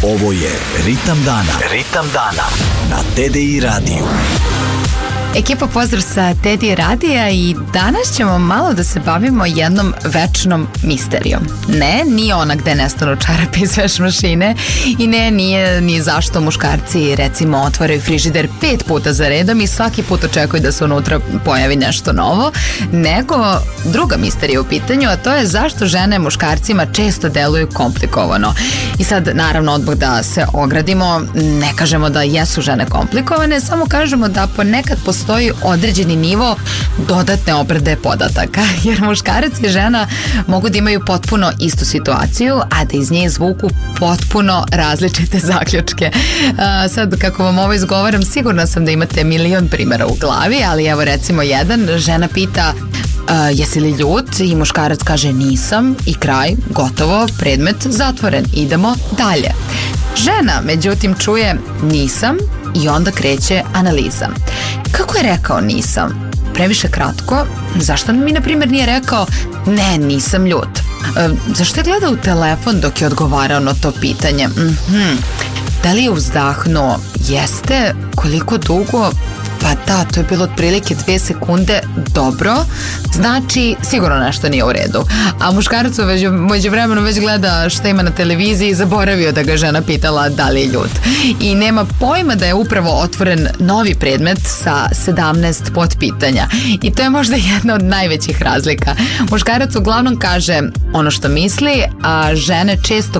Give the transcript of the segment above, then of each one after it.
Ovo je Ritam dana. Ritam dana na TDI radiju. Ekipa, pozdrav sa TDI radija i danas ćemo malo da se bavimo jednom večnom misterijom. Ne, nije ona gde nestanu čarape iz veš mašine i nije ni zašto muškarci recimo otvaraju frižider 5 puta za redom i svaki put očekuju da se unutra pojavi nešto novo, nego druga misterija u pitanju, a to je zašto žene muškarcima često deluju komplikovano. I sad, naravno, odmah da se ogradimo, ne kažemo da jesu žene komplikovane, samo kažemo da ponekad postoji određeni nivo dodatne obrade podataka, jer muškarac i žena mogu da imaju potpuno istu situaciju, a da iz nje izvuku potpuno različite zaključke. Sad, kako vam ovo izgovaram, sigurna sam da imate milion primjera u glavi, ali evo recimo jedan, žena pita jesi li ljut i muškarac kaže nisam i kraj, gotovo, predmet zatvoren, idemo dalje. Žena, međutim, čuje nisam i onda kreće analiza. Kako je rekao nisam? Previše kratko. Zašto mi, na primjer, nije rekao ne, nisam ljut? Zašto je gledao u telefon dok je odgovarao na to pitanje? Da li je uzdahnuo? Jeste. Koliko dugo? Pa da, to je bilo otprilike 2 sekunde. Dobro, znači sigurno nešto nije u redu. A muškarac međuvremenu već gleda šta ima na televiziji i zaboravio da ga žena pitala da li je ljut. I nema pojma da je upravo otvoren novi predmet sa 17 potpitanja. I to je možda jedna od najvećih razlika. Muškarac uglavnom kaže ono što misli, a žene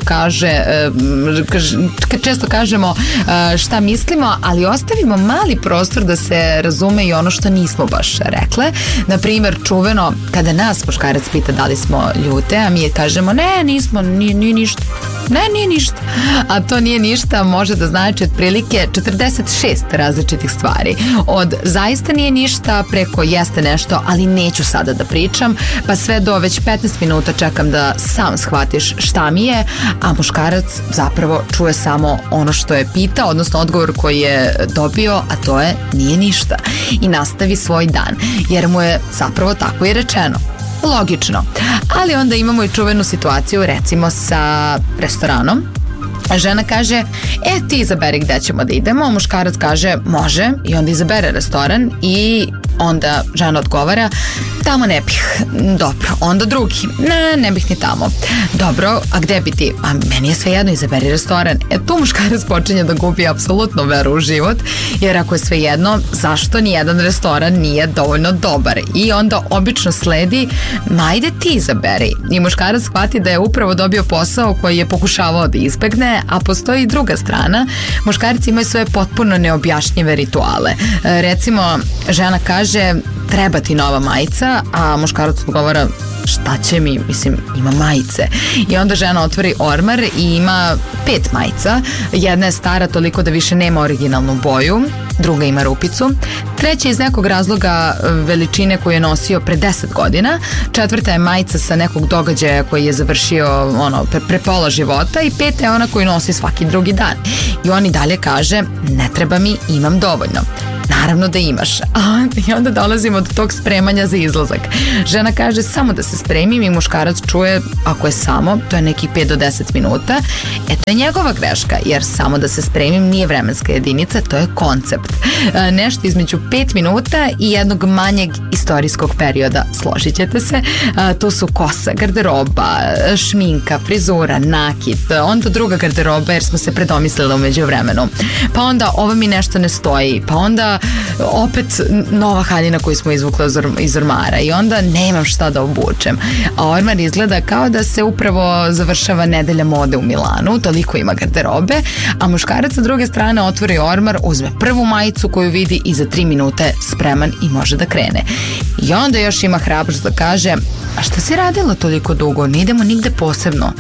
često kažemo šta mislimo, ali ostavimo mali prostor da se razume i ono što nismo baš rekle. Na primjer, čuveno, kada nas muškarac pita da li smo ljute, a mi kažemo ne, nismo, nije ništa. Ne, nije ništa. A to nije ništa može da znači otprilike 46 različitih stvari. Od zaista nije ništa preko jeste nešto, ali neću sada da pričam, pa sve do već 15 minuta čekam da sam shvatiš šta mi je, a muškarac zapravo čuje samo ono što je pitao, odnosno odgovor koji je dobio, a to je nije ništa. I nastavi svoj dan, jer mu je zapravo tako i rečeno. Logično. Ali onda imamo i čuvenu situaciju recimo sa restoranom. Žena kaže, ti izaberi gde ćemo da idemo, muškarac kaže, može, i onda izabere restoran i onda žena odgovara, tamo ne bih. Dobro, onda drugi, ne bih ni tamo. Dobro, a gde bi ti? A meni je svejedno, izaberi restoran. Tu muškarac počinje da gubi apsolutno veru u život, jer ako je svejedno, zašto nijedan restoran nije dovoljno dobar? I onda obično sledi, ajde ti izaberi. I muškarac shvati da je upravo dobio posao koji je pokušavao da izbegne, a postoji i druga strana. Muškarci imaju svoje potpuno neobjašnjive rituale. Recimo, žena kaže, treba ti nova majica, a muškarac odgovara, šta će mi, mislim, ima majice. I onda žena otvori ormar i ima 5 majica. Jedna je stara toliko da više nema originalnu boju, druga ima rupicu, treća iz nekog razloga veličine koju je nosio pre 10 godina, četvrta je majica sa nekog događaja koji je završio pre pola života i peta je ona koju nosi svaki drugi dan. I on i dalje kaže, ne treba mi, imam dovoljno. Naravno da imaš. I onda dolazimo do tog spremanja za izlazak. Žena kaže samo da se spremim i muškarac čuje, ako je samo, to je nekih 5 do 10 minuta. To je njegova greška, jer samo da se spremim nije vremenska jedinica, to je koncept. Nešto između 5 minuta i jednog manjeg istorijskog perioda, složit ćete se. To su kosa, garderoba, šminka, frizura, nakit, onda druga garderoba jer smo se predomislili u međuvremenu. Pa onda ovo mi nešto ne stoji, pa onda opet nova haljina koju smo izvukli iz ormara i onda nemam šta da obučem. A ormar izgleda kao da se upravo završava nedelja mode u Milanu, toliko ima garderobe, a muškarac sa druge strane otvori ormar, uzme prvu majicu koju vidi i za 3 minute spreman i može da krene. I onda još ima hrabrost da kaže, a šta si radila toliko dugo, ne idemo nigde posebno?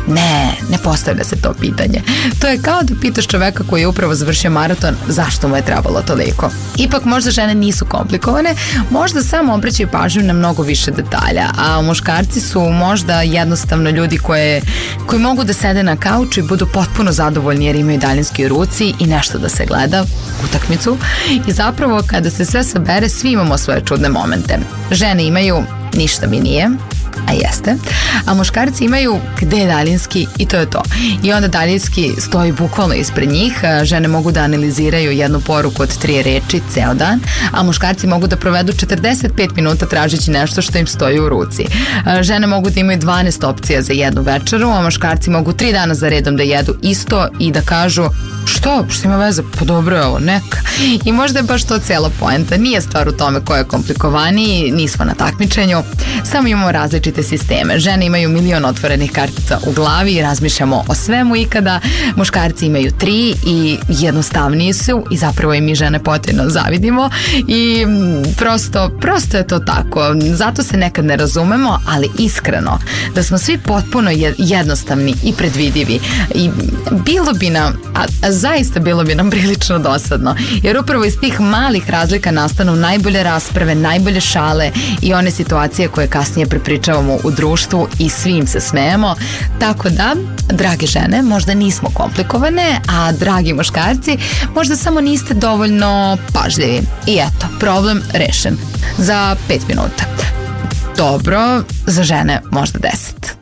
Ne postavlja se to pitanje. To je kao da pitaš čoveka koji je upravo završio maraton zašto mu je trebalo toliko. Ipak možda žene nisu komplikovane, možda samo obraćaju pažnju na mnogo više detalja, a muškarci su možda jednostavno ljudi koji mogu da sede na kauču i budu potpuno zadovoljni jer imaju daljinski u ruci i nešto da se gleda, utakmicu, i zapravo kada se sve sabere svi imamo svoje čudne momente. Žene imaju ništa mi nije, a jeste, a muškarci imaju gde je daljinski i to je to. I onda daljinski stoji bukvalno ispred njih, žene mogu da analiziraju jednu poruku od 3 reči ceo dan, a muškarci mogu da provedu 45 minuta tražeći nešto što im stoji u ruci. Žene mogu da imaju 12 opcija za jednu večeru, a muškarci mogu 3 dana za redom da jedu isto i da kažu što ima veze, pa dobro je ovo, neka. I možda je baš to cijela poenta. Nije stvar u tome ko je komplikovaniji, nismo na takmičenju, samo imamo različite sisteme. Žene imaju milion otvorenih kartica u glavi i razmišljamo o svemu ikada. Muškarci imaju 3 i jednostavniji su i zapravo i mi žene potajno zavidimo i prosto je to tako. Zato se nekad ne razumemo, ali iskreno, da smo svi potpuno jednostavni i predvidivi i bilo bi nam, zaista bilo bi nam prilično dosadno, jer upravo iz tih malih razlika nastanu najbolje rasprave, najbolje šale i one situacije koje kasnije prepričavamo u društvu i svim se smejemo. Tako da, drage žene, možda nismo komplikovane, a dragi muškarci, možda samo niste dovoljno pažljivi. I eto, problem rešen. Za 5 minuta. Dobro, za žene možda 10.